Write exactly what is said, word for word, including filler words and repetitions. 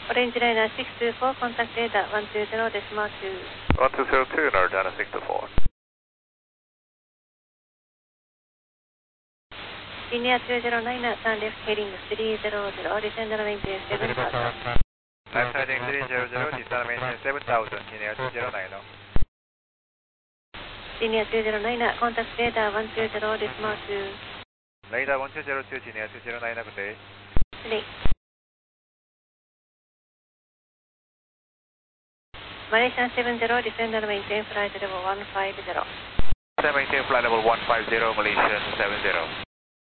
Orange Liner six two four, contact data one two zero decimal two. one two zero two, North Liner six two four. Linear two zero nine, turn left heading three zero zero, descend runway maintenance seven thousand. Left heading three zero zero, descend maintenance seven thousand, linear two zero nine. Linear two zero nine, contact data one two zero decimal two. Radar one two zero two, linear two zero nine, good day. Good day. Malaysian seven zero, descend and maintain flight level one five zero. Maintain flight level one five zero, Malaysian seven zero.